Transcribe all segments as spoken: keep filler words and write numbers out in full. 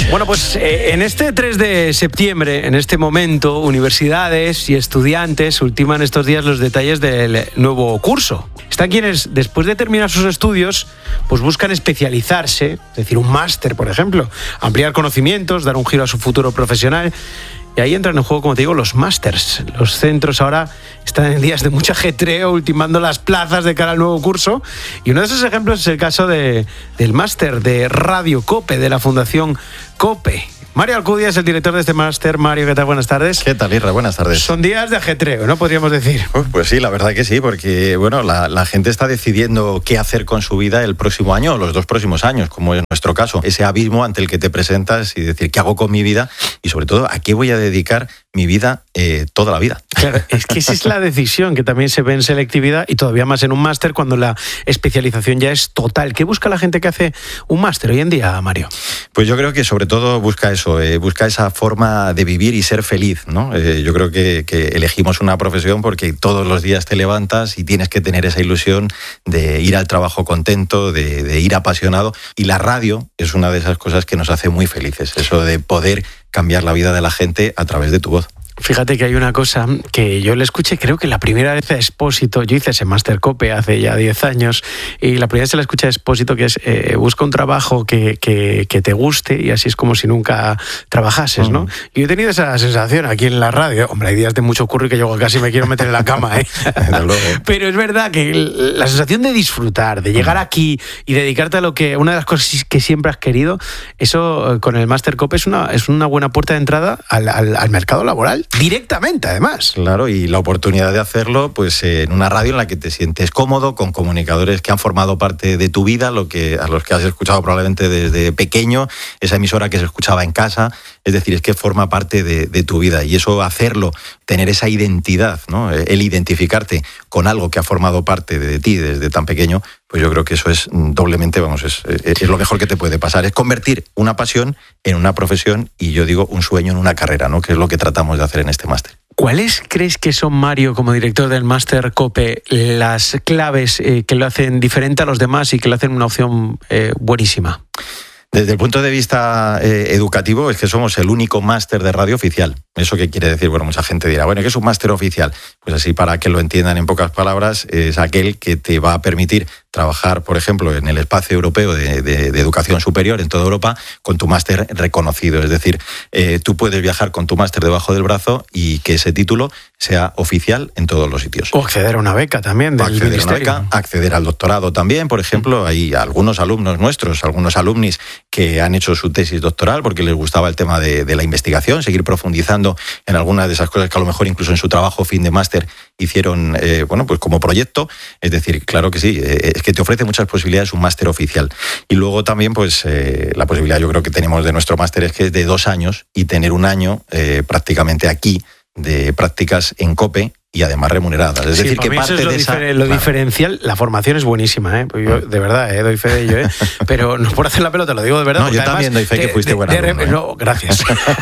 Bueno, pues eh, en este tres de septiembre, en este momento, universidades y estudiantes ultiman estos días los detalles del nuevo curso. Están quienes, después de terminar sus estudios, pues buscan especializarse, es decir, un máster, por ejemplo, ampliar conocimientos, dar un giro a su futuro profesional. Y ahí entran en juego, como te digo, los másters. Los centros ahora están en días de mucho ajetreo, ultimando las plazas de cara al nuevo curso. Y uno de esos ejemplos es el caso de, del máster de Radio COPE, de la Fundación COPE. Mario Alcudia es el director de este máster. Mario, ¿qué tal? Buenas tardes. ¿Qué tal, Irra? Buenas tardes. Son días de ajetreo, ¿no? Podríamos decir. Uf, pues sí, la verdad que sí, porque bueno, la, la gente está decidiendo qué hacer con su vida el próximo año o los dos próximos años, como es nuestro caso. Ese abismo ante el que te presentas y decir, ¿qué hago con mi vida? Y sobre todo, ¿a qué voy a dedicar mi vida eh, toda la vida? Claro, es que esa es la decisión que también se ve en selectividad y todavía más en un máster cuando la especialización ya es total. ¿Qué busca la gente que hace un máster hoy en día, Mario? Pues yo creo que sobre todo busca eso, eh, busca esa forma de vivir y ser feliz, ¿no? Eh, yo creo que, que elegimos una profesión porque todos los días te levantas y tienes que tener esa ilusión de ir al trabajo contento, de, de ir apasionado. Y la radio es una de esas cosas que nos hace muy felices, eso de poder cambiar la vida de la gente a través de tu voz. Fíjate que hay una cosa que yo le escuché, creo que la primera vez a Expósito, yo hice ese máster COPE hace ya diez años, y la primera vez se la escuché a Expósito, que es eh, busca un trabajo que, que, que te guste y así es como si nunca trabajases, ¿no? Uh-huh. Y yo he tenido esa sensación aquí en la radio. Hombre, hay días de mucho curro y que yo casi me quiero meter en la cama, ¿eh? Pero es verdad que la sensación de disfrutar, de llegar uh-huh. aquí y dedicarte a lo que, una de las cosas que siempre has querido, eso con el máster COPE es una, es una buena puerta de entrada al, al, al mercado laboral. Directamente, además. Claro, y la oportunidad de hacerlo pues en una radio en la que te sientes cómodo, con comunicadores que han formado parte de tu vida, lo que, a los que has escuchado probablemente desde pequeño, esa emisora que se escuchaba en casa, es decir, es que forma parte de, de tu vida. Y eso, hacerlo, tener esa identidad, ¿no? El identificarte con algo que ha formado parte de ti desde tan pequeño, pues yo creo que eso es doblemente, vamos, es, es lo mejor que te puede pasar. Es convertir una pasión en una profesión y yo digo un sueño en una carrera, ¿no? Que es lo que tratamos de hacer en este máster. ¿Cuáles crees que son, Mario, como director del máster COPE, las claves eh, que lo hacen diferente a los demás y que lo hacen una opción eh, buenísima? Desde el punto de vista eh, educativo, es que somos el único máster de radio oficial. ¿Eso qué quiere decir? Bueno, mucha gente dirá, bueno, ¿qué es un máster oficial? Pues así, para que lo entiendan en pocas palabras, es aquel que te va a permitir trabajar, por ejemplo, en el espacio europeo de, de, de educación superior en toda Europa con tu máster reconocido. Es decir, eh, tú puedes viajar con tu máster debajo del brazo y que ese título sea oficial en todos los sitios. O acceder a una beca también del acceder ministerio. A una beca, acceder al doctorado también, por ejemplo. Hay algunos alumnos nuestros, algunos alumnis que han hecho su tesis doctoral porque les gustaba el tema de, de la investigación, seguir profundizando en algunas de esas cosas que a lo mejor incluso en su trabajo fin de máster hicieron, eh, bueno, pues como proyecto. Es decir, claro que sí, eh, es que te ofrece muchas posibilidades un máster oficial. Y luego también, pues, eh, la posibilidad yo creo que tenemos de nuestro máster es que es de dos años y tener un año eh, prácticamente aquí de prácticas en COPE y además remuneradas. Es sí, decir, que parte eso es lo de esa... Difer- lo claro. diferencial, la formación es buenísima, ¿eh? Pues yo, de verdad, ¿eh? Doy fe de ello, ¿eh? Pero no por hacer la pelota, lo digo de verdad. No, yo también doy fe de, que fuiste buena. De, de, de, no, gracias.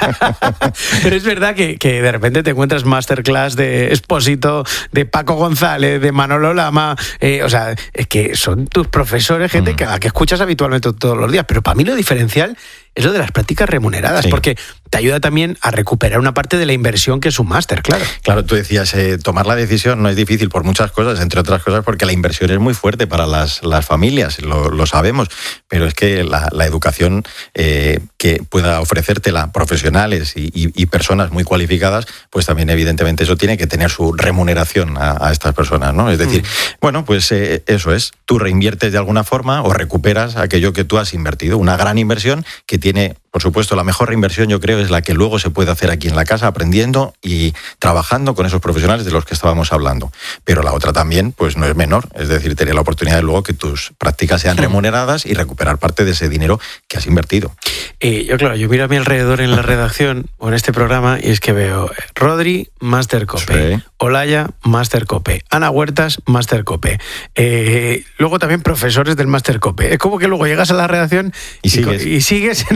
Pero es verdad que, que de repente te encuentras masterclass de Expósito, de Paco González, de Manolo Lama, eh, o sea, es que son tus profesores, gente mm. que, a la que escuchas habitualmente todos los días. Pero para mí lo diferencial es lo de las prácticas remuneradas, sí. porque te ayuda también a recuperar una parte de la inversión que es un máster, claro. Claro, tú decías, eh, tomar la decisión no es difícil por muchas cosas, entre otras cosas porque la inversión es muy fuerte para las, las familias, lo, lo sabemos, pero es que la, la educación eh, que pueda ofrecértela profesionales y, y, y personas muy cualificadas, pues también evidentemente eso tiene que tener su remuneración a, a estas personas, ¿no? Es decir, mm. bueno, pues eh, eso es, tú reinviertes de alguna forma o recuperas aquello que tú has invertido, una gran inversión que tiene, por supuesto, la mejor reinversión yo creo es la que luego se puede hacer aquí en la casa aprendiendo y trabajando con esos profesionales de los que estábamos hablando. Pero la otra también, pues no es menor, es decir, tener la oportunidad de luego que tus prácticas sean remuneradas y recuperar parte de ese dinero que has invertido. Eh, yo, claro, yo miro a mi alrededor en la redacción o en este programa y es que veo Rodri, Máster COPE, sí. Olaya, Máster COPE, Ana Huertas, Máster COPE. Eh, luego también profesores del Máster COPE. Es como que luego llegas a la redacción y, y, sigues. y sigues en el Máster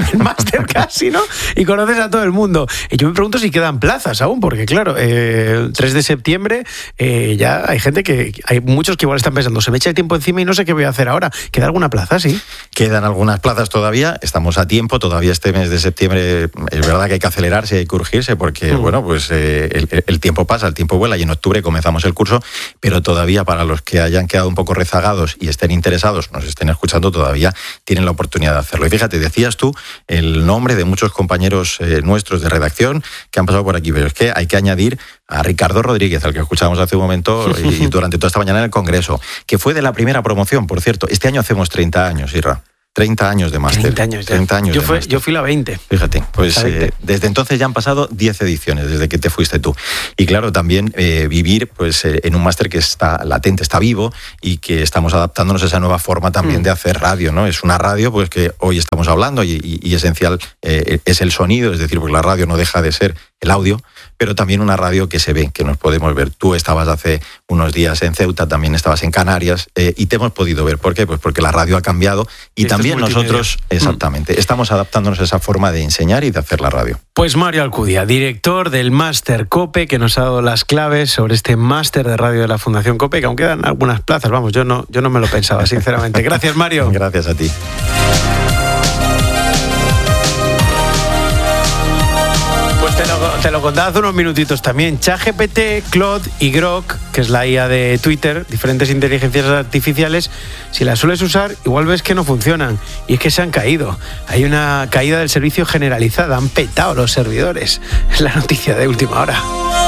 máster casi, ¿no? Y conoces a todo el mundo. Y yo me pregunto si quedan plazas aún, porque claro, eh, tres de septiembre eh, ya hay gente que, hay muchos que igual están pensando, se me echa el tiempo encima y no sé qué voy a hacer ahora. ¿Queda alguna plaza, sí? Quedan algunas plazas todavía, estamos a tiempo, todavía este mes de septiembre es verdad que hay que acelerarse, hay que urgirse, porque mm. bueno, pues eh, el, el tiempo pasa, el tiempo vuela y en octubre comenzamos el curso, pero todavía para los que hayan quedado un poco rezagados y estén interesados, nos estén escuchando, todavía tienen la oportunidad de hacerlo. Y fíjate, decías tú el nombre de muchos compañeros eh, nuestros de redacción que han pasado por aquí, pero es que hay que añadir a Ricardo Rodríguez, al que escuchábamos hace un momento y durante toda esta mañana en el Congreso, que fue de la primera promoción, por cierto. Este año hacemos treinta años, Irra. treinta años de máster. treinta años ya. treinta años yo, de fue, máster. yo fui la veinte. Fíjate, pues eh, desde entonces ya han pasado diez ediciones, desde que te fuiste tú. Y claro, también eh, vivir pues eh, en un máster que está latente, está vivo y que estamos adaptándonos a esa nueva forma también mm. de hacer radio, ¿no? Es una radio pues que hoy estamos hablando y, y, y esencial eh, es el sonido, es decir, porque la radio no deja de ser el audio, pero también una radio que se ve, que nos podemos ver. Tú estabas hace unos días en Ceuta, también estabas en Canarias eh, y te hemos podido ver. ¿Por qué? Pues porque la radio ha cambiado y Esto también nosotros, exactamente, mm. estamos adaptándonos a esa forma de enseñar y de hacer la radio. Pues Mario Alcudia, director del Máster COPE, que nos ha dado las claves sobre este máster de radio de la Fundación COPE, que aún quedan algunas plazas, vamos, yo no, yo no me lo pensaba, sinceramente. Gracias, Mario. Gracias a ti. Te lo, te lo contaba hace unos minutitos también. ChatGPT, Claude y Grok, que es la I A de Twitter, diferentes inteligencias artificiales, si las sueles usar, igual ves que no funcionan. Y es que se han caído. Hay una caída del servicio generalizada, han petado los servidores. Es la noticia de última hora.